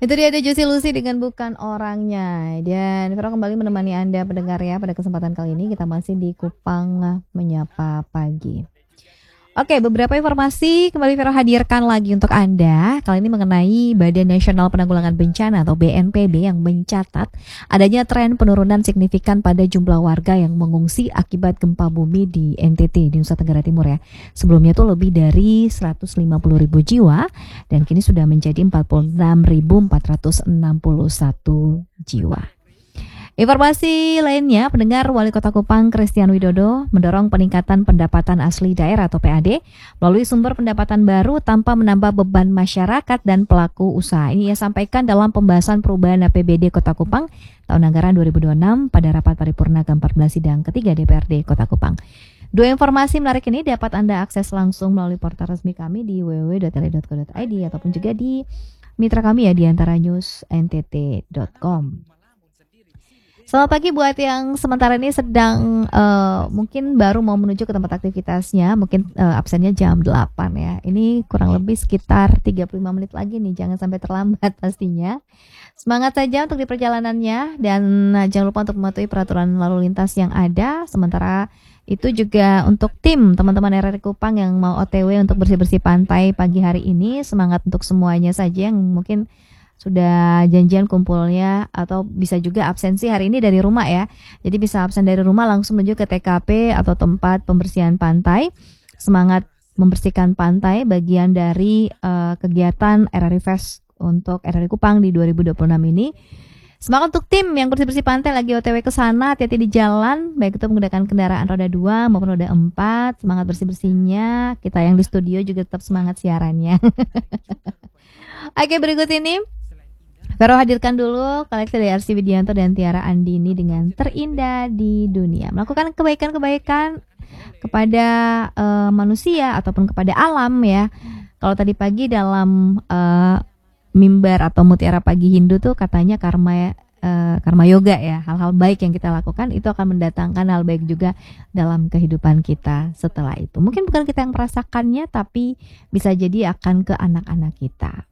Itu dia ada Juicy Lucy dengan Bukan Orangnya. Dan Vero kembali menemani Anda pendengar ya. Pada kesempatan kali ini kita masih di Kupang Menyapa Pagi. Oke, beberapa informasi kembali Vero hadirkan lagi untuk Anda. Kali ini mengenai Badan Nasional Penanggulangan Bencana atau BNPB yang mencatat adanya tren penurunan signifikan pada jumlah warga yang mengungsi akibat gempa bumi di NTT, di Nusa Tenggara Timur ya. Sebelumnya itu lebih dari 150.000 jiwa dan kini sudah menjadi 46.461 jiwa. Informasi lainnya, pendengar, Wali Kota Kupang Christian Widodo mendorong peningkatan pendapatan asli daerah atau PAD melalui sumber pendapatan baru tanpa menambah beban masyarakat dan pelaku usaha. Ini ia sampaikan dalam pembahasan perubahan APBD Kota Kupang tahun anggaran 2026 pada rapat paripurna ke-14 sidang ketiga DPRD Kota Kupang. Dua informasi menarik ini dapat Anda akses langsung melalui portal resmi kami di www.tele.co.id ataupun juga di mitra kami ya di antara newsntt.com. Selamat pagi buat yang sementara ini sedang mungkin baru mau menuju ke tempat aktivitasnya, mungkin absennya jam 8 ya. Ini kurang lebih sekitar 35 menit lagi nih, jangan sampai terlambat pastinya. Semangat saja untuk di perjalanannya dan jangan lupa untuk mematuhi peraturan lalu lintas yang ada. Sementara itu juga untuk tim teman-teman RRI Kupang yang mau OTW untuk bersih-bersih pantai pagi hari ini, semangat untuk semuanya saja yang mungkin sudah janjian kumpulnya atau bisa juga absensi hari ini dari rumah ya. Jadi bisa absen dari rumah langsung menuju ke TKP atau tempat pembersihan pantai. Semangat membersihkan pantai bagian dari kegiatan RRI Fest untuk RRI Kupang di 2026 ini. Semangat untuk tim yang bersih-bersih pantai lagi OTW ke sana, hati-hati di jalan, baik itu menggunakan kendaraan roda 2 maupun roda 4. Semangat bersih-bersihnya. Kita yang di studio juga tetap semangat siarannya. Oke, berikut ini Vero hadirkan dulu koleksi dari Arsy Widianto dan Tiara Andini dengan Terindah di Dunia. Melakukan kebaikan-kebaikan kepada manusia ataupun kepada alam ya. Kalau tadi pagi dalam mimbar atau mutiara pagi Hindu tuh katanya karma yoga ya. Hal-hal baik yang kita lakukan itu akan mendatangkan hal baik juga dalam kehidupan kita setelah itu. Mungkin bukan kita yang merasakannya, tapi bisa jadi akan ke anak-anak kita.